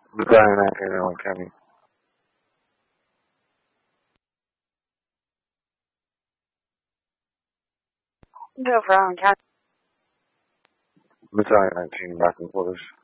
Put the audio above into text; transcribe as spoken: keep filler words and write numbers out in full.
می‌ذارن خیلی ما کمی بفرمایید. می‌ذارن چین بس خودش